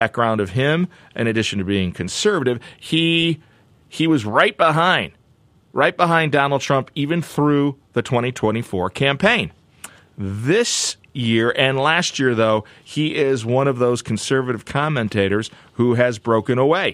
background of him, in addition to being conservative, he was right behind Donald Trump even through the 2024 campaign. This year and last year, though, he is one of those conservative commentators who has broken away.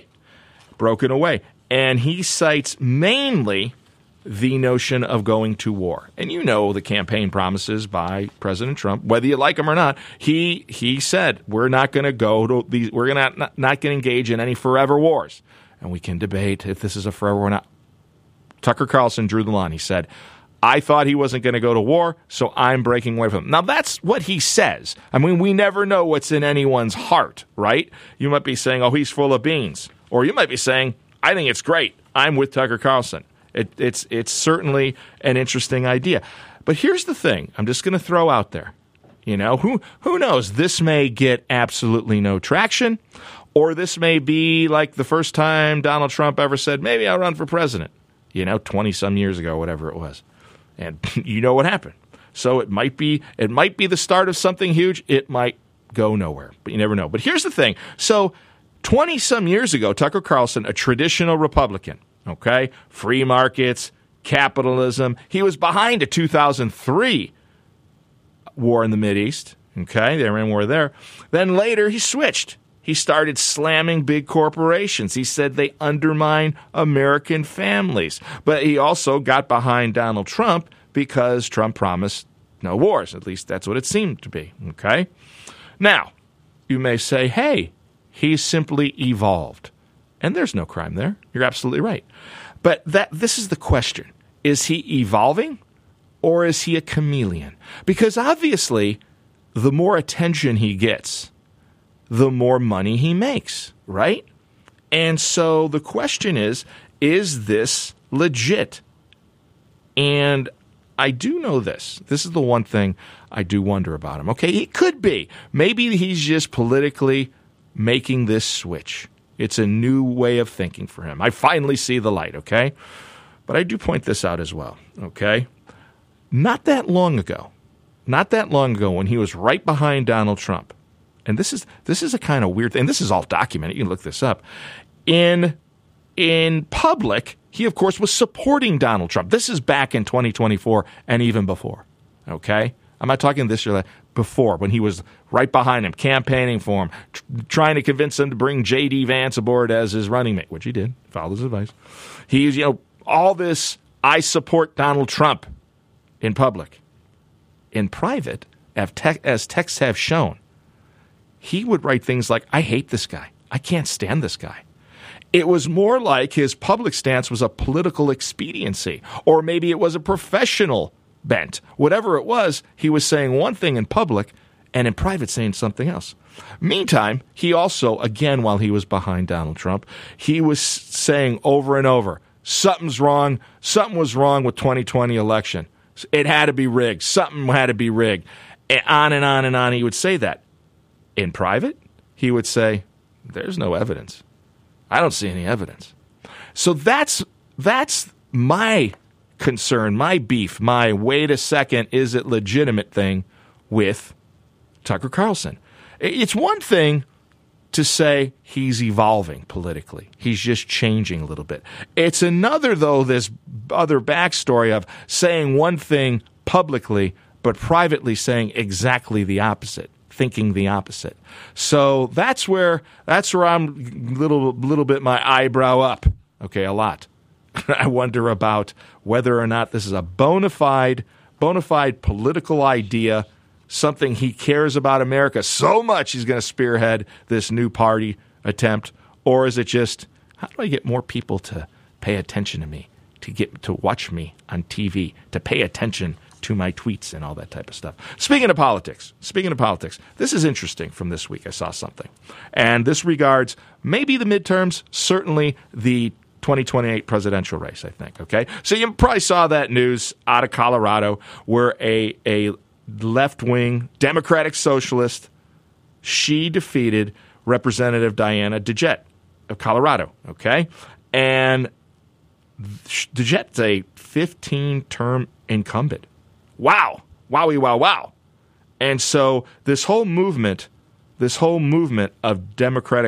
And he cites mainly the notion of going to war. And you know the campaign promises by President Trump, whether you like them or not. He said, we're not going to go to these, we're going to not going to engage in any forever wars. And we can debate if this is a forever war or not. Tucker Carlson drew the line. He said, I thought he wasn't going to go to war, so I'm breaking away from him. Now, that's what he says. I mean, we never know what's in anyone's heart, right? You might be saying, oh, he's full of beans. Or you might be saying, I think it's great. I'm with Tucker Carlson. It's certainly an interesting idea. But here's the thing. I'm just going to throw out there. You know, who knows? This may get absolutely no traction, or this may be like the first time Donald Trump ever said, maybe I'll run for president, 20-some years ago, whatever it was. And you know what happened. So it might be the start of something huge. It might go nowhere, but you never know. But here's the thing. So 20-some years ago, Tucker Carlson, a traditional Republican, okay, free markets, capitalism. He was behind a 2003 war in the Mideast, okay, the Iran war there. Then later he switched. He started slamming big corporations. He said they undermine American families. But he also got behind Donald Trump because Trump promised no wars. At least that's what it seemed to be, okay? Now, you may say, hey, he's simply evolved. And there's no crime there. You're absolutely right. But this is the question. Is he evolving or is he a chameleon? Because obviously, the more attention he gets, the more money he makes, right? And so the question is this legit? And I do know this. This is the one thing I do wonder about him. Okay, it could be. Maybe he's just politically making this switch. It's a new way of thinking for him. I finally see the light, okay? But I do point this out as well, okay? Not that long ago when he was right behind Donald Trump, and this is a kind of weird thing. This is all documented. You can look this up. In public, he, of course, was supporting Donald Trump. This is back in 2024 and even before, okay? I'm not talking this year, before, when he was right behind him, campaigning for him, trying to convince him to bring J.D. Vance aboard as his running mate, which he did, followed his advice. He's, all this, I support Donald Trump in public. In private, as texts have shown, he would write things like, I hate this guy. I can't stand this guy. It was more like his public stance was a political expediency, or maybe it was a professional bent. Whatever it was, he was saying one thing in public and in private saying something else. Meantime, he also, again, while he was behind Donald Trump, he was saying over and over, something was wrong with 2020 election. It had to be rigged. Something had to be rigged. And on he would say that. In private, he would say, there's no evidence. I don't see any evidence. So that's my concern, my beef, my wait a second, is it legitimate thing with Tucker Carlson. It's one thing to say he's evolving politically. He's just changing a little bit. It's another, though, this other backstory of saying one thing publicly, but privately saying exactly the opposite, thinking the opposite. So that's where I'm little bit my eyebrow up. Okay, a lot. I wonder about whether or not this is a bona fide political idea, something he cares about America so much he's going to spearhead this new party attempt, or is it just, how do I get more people to pay attention to me, to watch me on TV, to pay attention to my tweets and all that type of stuff. Speaking of politics, this is interesting from this week. I saw something. And this regards maybe the midterms, certainly the 2028 presidential race, I think. Okay, so you probably saw that news out of Colorado where a left-wing Democratic Socialist, she defeated Representative Diana DeJette of Colorado. Okay, and DeJette's a 15-term incumbent. Wow. Wowie, wow, wow. And so this whole movement this whole movement of Democratic